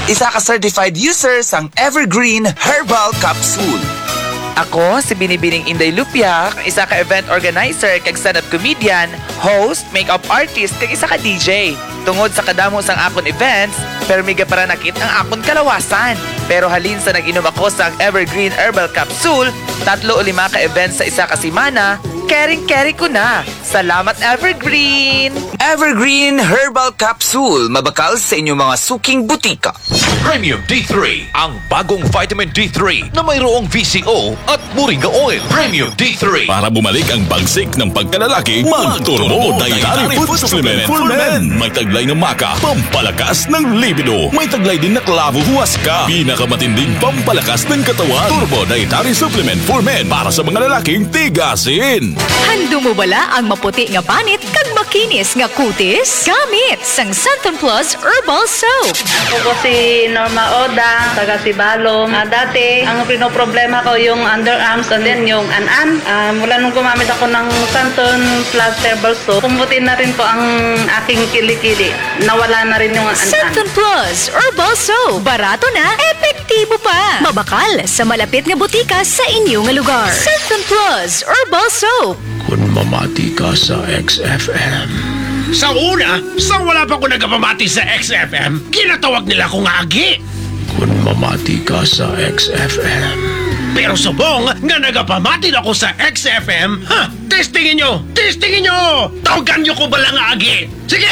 Isa ka certified user sang Evergreen Herbal Capsule. Ako, si Binibining Inday Lupia, isa ka event organizer, kag stand-up comedian, host, makeup artist, kag isa ka DJ. Tungod sa kadamo sang akon events, permiga para nakit ang akon kalawasan. Pero halin sa nag-inom ako sa Evergreen Herbal Capsule, 3 o 5 ka events sa isa ka simana, caring-carry ko na. Salamat, Evergreen! Evergreen Herbal Capsule, mabakal sa inyong mga suking butika. Premium D3, ang bagong vitamin D3 na mayroong VCO at Moringa Oil. Premium D3. Para bumalik ang bagsik ng pagkalalaki, mag-Turbo Dietary Food Supplement for Men. May taglay ng maka, pampalakas ng libido. May taglay din na klavo huwaska, pinakamatinding pampalakas ng katawan. Turbo Dietary Supplement for Men para sa mga lalaking tigasin. Hando mo bala ang maputi nga panit kag makinis nga kutis? Gamit sang Santon Plus Herbal Soap. Ako po si Norma Oda, taga Sibalom. Dati, ang pinoproblema ko yung underarms and then yung an-an. Mula nung gumamit ako ng Santon Plus Herbal Soap, pumuti na rin po ang aking kilikili. Nawala na rin yung an-an. Santon Plus Herbal Soap. Barato na, epektibo pa. Mabakal sa malapit nga butika sa inyong lugar. Santon Plus Herbal Soap. Kung mamati ka sa XFM. Sa una, sa wala pa ko nagpamati sa XFM, kinatawag nila akong agi. Kung mamati ka sa XFM. Pero subong nga nagapamati na ako sa XFM, testingin nyo! Tawagan nyo ko ba lang agi? Sige!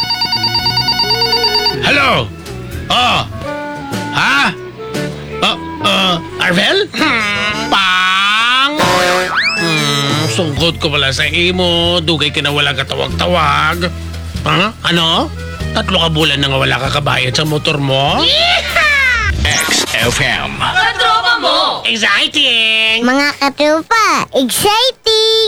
Hello? Arvel? Pang! Sungkot ko pala sa imo, dugay ka na wala katawag-tawag. Ano? 3 ka bulan na nga wala ka kabayad sa motor mo? XFM. Exciting! Mga katropa, exciting!